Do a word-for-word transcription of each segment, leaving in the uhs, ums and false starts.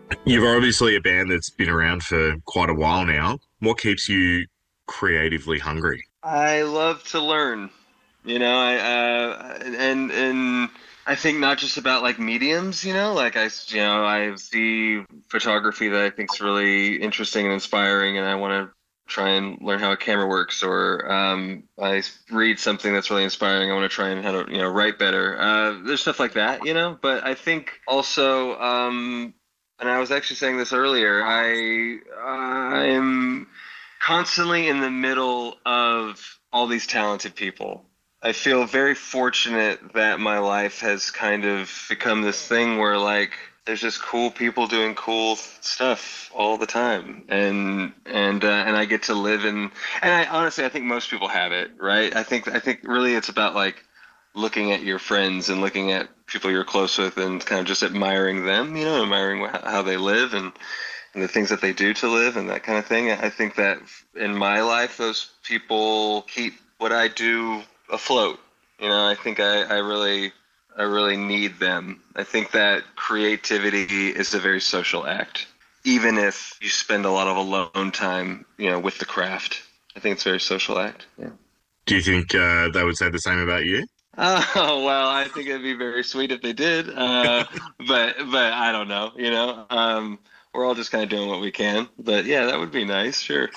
You're obviously a band that's been around for quite a while now. What keeps you creatively hungry? I love to learn. You know, I uh, and and I think not just about like mediums. You know, like I you know I see photography that I think is really interesting and inspiring, and I want to try and learn how a camera works. Or um, I read something that's really inspiring. I want to try and how to you know write better. Uh, there's stuff like that. You know, but I think also. Um, and I was actually saying this earlier. I I'm constantly in the middle of all these talented people. I feel very fortunate that my life has kind of become this thing where like there's just cool people doing cool stuff all the time, and and uh, and I get to live in. And I honestly, I think most people have it, right? I think I think really it's about like looking at your friends and looking at people you're close with and kind of just admiring them, you know, admiring how they live and and the things that they do to live and that kind of thing. I think that in my life, those people keep what I do afloat. You know, I think I, I really, I really need them. I think that creativity is a very social act, even if you spend a lot of alone time, you know, with the craft. I think it's a very social act. Yeah. Do you think uh, they would say the same about you? Oh well, I think it'd be very sweet if they did, uh, but but I don't know. You know, um, we're all just kind of doing what we can. But yeah, that would be nice. Sure.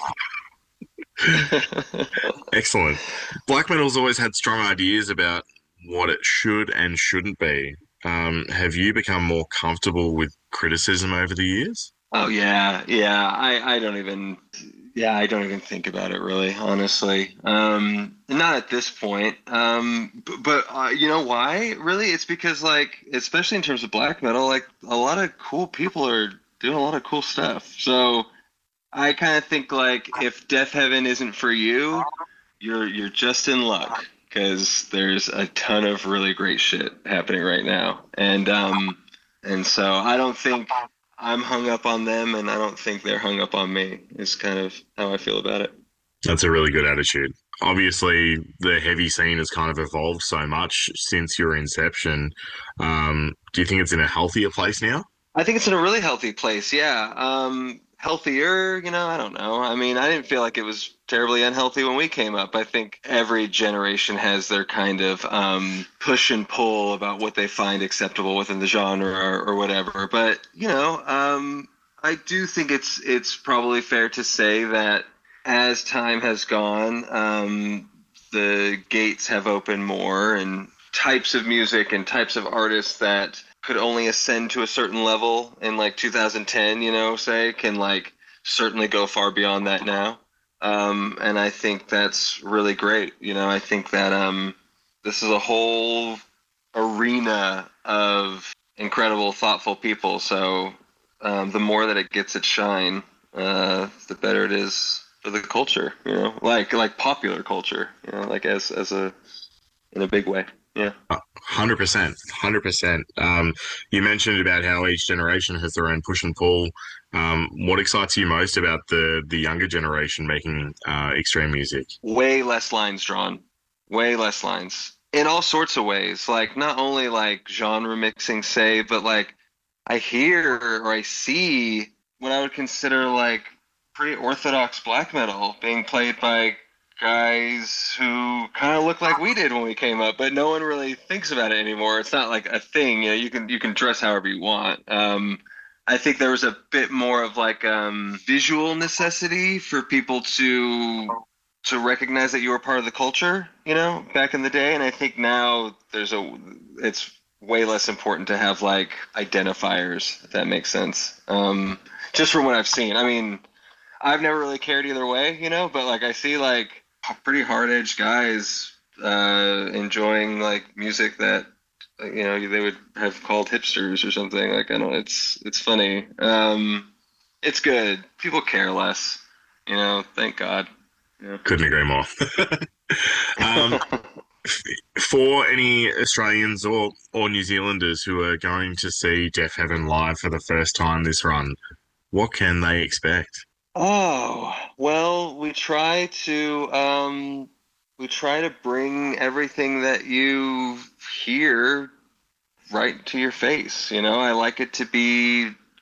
Excellent. Black metal's always had strong ideas about what it should and shouldn't be. Um, have you become more comfortable with criticism over the years? Oh yeah, yeah. I I don't even yeah I don't even think about it really, honestly. Um, not at this point. Um, b- but uh, you know why? Really, it's because like especially in terms of black metal, like a lot of cool people are doing a lot of cool stuff. So I kind of think like if Death Heaven isn't for you, you're you're just in luck because there's a ton of really great shit happening right now. And um and so I don't think I'm hung up on them and I don't think they're hung up on me is kind of how I feel about it. That's a really good attitude. Obviously, the heavy scene has kind of evolved so much since your inception. Um, do you think it's in a healthier place now? I think it's in a really healthy place. Yeah. Um, healthier, you know, I don't know. I mean, I didn't feel like it was terribly unhealthy when we came up. I think every generation has their kind of um, push and pull about what they find acceptable within the genre or, or whatever. But, you know, um, I do think it's it's probably fair to say that as time has gone, um, the gates have opened more and types of music and types of artists that could only ascend to a certain level in like two thousand ten, you know, say, can like certainly go far beyond that now. Um, and I think that's really great. You know, I think that um, this is a whole arena of incredible, thoughtful people. So um, the more that it gets its shine, uh, the better it is for the culture. You know, like like popular culture. You know, like as as a in a big way. Yeah. Uh, one hundred percent. one hundred percent. Um, you mentioned about how each generation has their own push and pull. Um, what excites you most about the the younger generation making uh, extreme music? Way less lines drawn, way less lines in all sorts of ways. Like not only like genre mixing, say, but like I hear or I see what I would consider like pretty orthodox black metal being played by guys who kind of look like we did when we came up, but no one really thinks about it anymore. It's not like a thing. You know, you can you can dress however you want. Um, I think there was a bit more of like um, visual necessity for people to to recognize that you were part of the culture, you know, back in the day. And I think now there's a, it's way less important to have like identifiers, if that makes sense. Um, just from what I've seen. I mean, I've never really cared either way, you know, but like I see like pretty hard edged guys uh, enjoying like music that like, you know they would have called hipsters or something. Like I don't know, it's it's funny. Um, it's good. People care less, you know. Thank God. Yeah. Couldn't agree more. Um, for any Australians or or New Zealanders who are going to see Deaf Heaven live for the first time this run, what can they expect? Oh, well, we try to um we try to bring everything that you hear right to your face. You know, I like it to be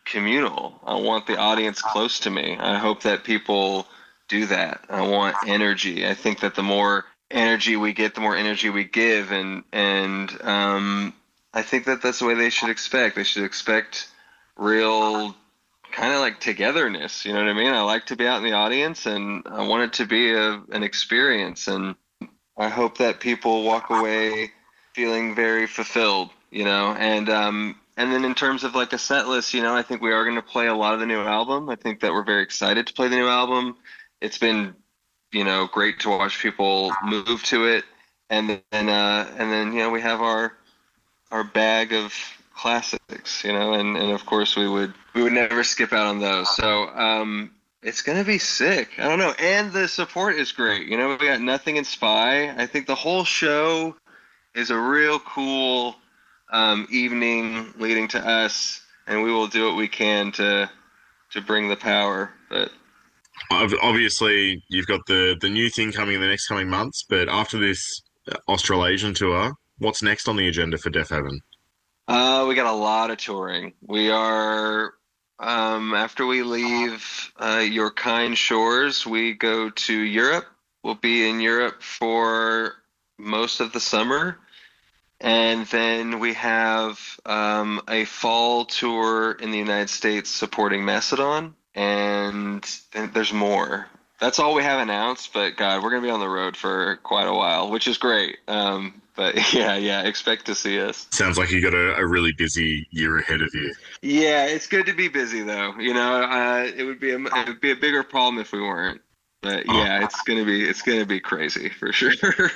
communal. I want the audience close to me. I hope that people do that. I want energy. I think that the more energy we get, the more energy we give, and and um, I think that that's the way they should expect. They should expect real kind of like togetherness. You know what I mean? I like to be out in the audience, and I want it to be a, an experience, and I hope that people walk away feeling very fulfilled, you know. And um, and then in terms of like a set list, you know, I think we are going to play a lot of the new album. I think that we're very excited to play the new album. It's been, you know, great to watch people move to it, and then uh, and then you know we have our our bag of classics, you know, and, and of course we would we would never skip out on those. So um, it's gonna be sick. I don't know, and the support is great. You know, we got Nothing in Spy. I think the whole show is a real cool um, evening leading to us, and we will do what we can to to bring the power. But Ob- Obviously, you've got the the new thing coming in the next coming months, but after this uh, Australasian tour, what's next on the agenda for Deaf Heaven? Uh, we got a lot of touring. We are, um, after we leave uh, Your Kind Shores, we go to Europe. We'll be in Europe for most of the summer. And then we have um, a fall tour in the United States supporting Macedon. And then there's more. That's all we have announced, but God, we're going to be on the road for quite a while, which is great. Um, but yeah, yeah, expect to see us. Sounds like you got a, a really busy year ahead of you. Yeah, it's good to be busy though. You know, uh, it would be a it would be a bigger problem if we weren't. But Oh. yeah, it's gonna be it's gonna be crazy for sure.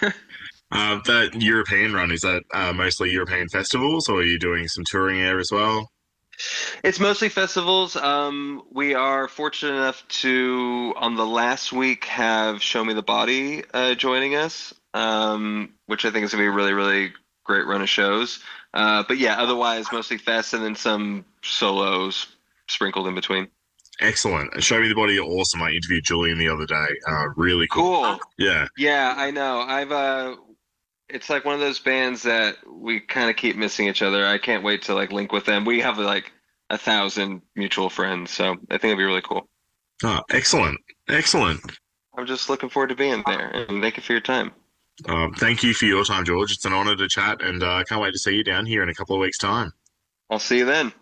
Uh, that European run, is that uh, mostly European festivals, or are you doing some touring there as well? It's mostly festivals. Um, we are fortunate enough to, on the last week, have Show Me the Body uh, joining us, um, which I think is going to be a really, really great run of shows. Uh, but yeah, otherwise, mostly fest and then some solos sprinkled in between. Excellent. Show Me the Body, awesome. I interviewed Julian the other day. Uh, really cool. Cool. Yeah. Yeah, I know. I've uh, it's like one of those bands that we kind of keep missing each other. I can't wait to like link with them. We have like a thousand mutual friends, so I think it'll be really cool. Oh, excellent. Excellent. I'm just looking forward to being there, and thank you for your time. Um, thank you for your time, George. It's an honor to chat, and uh, I can't wait to see you down here in a couple of weeks' time. I'll see you then.